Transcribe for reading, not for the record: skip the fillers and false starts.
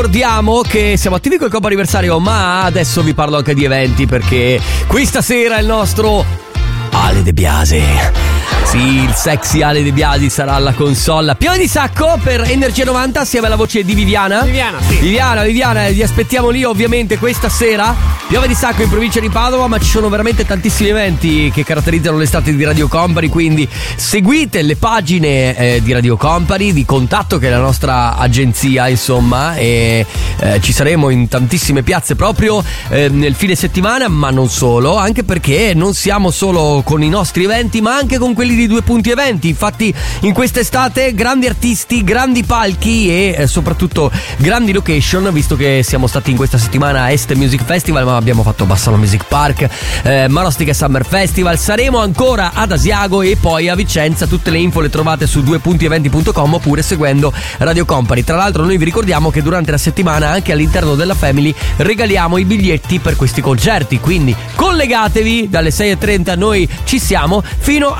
Ricordiamo che siamo attivi col compo anniversario, ma adesso vi parlo anche di eventi, perché questa sera il nostro Ale De Biasi. Sì, il sexy Ale De Biasi sarà alla console. Piove di sacco per Energia 90 assieme alla voce di Viviana. Viviana, vi aspettiamo lì ovviamente questa sera. Piove di sacco in provincia di Padova, ma ci sono veramente tantissimi eventi che caratterizzano l'estate di Radio Company, quindi seguite le pagine di Radio Company, di Contatto, che è la nostra agenzia, insomma, e ci saremo in tantissime piazze proprio nel fine settimana, ma non solo, anche perché non siamo solo con i nostri eventi, ma anche con quelli di Due Punti Eventi. Infatti in quest'estate grandi artisti, grandi palchi e soprattutto grandi location, visto che siamo stati in questa settimana a Este Music Festival, ma abbiamo fatto Bassano Music Park, Marostica Summer Festival, saremo ancora ad Asiago e poi a Vicenza. Tutte le info le trovate su duepuntieventi.com oppure seguendo Radio Company. Tra l'altro noi vi ricordiamo che durante la settimana anche all'interno della Family regaliamo i biglietti per questi concerti, quindi collegatevi dalle 6:30, noi ci siamo fino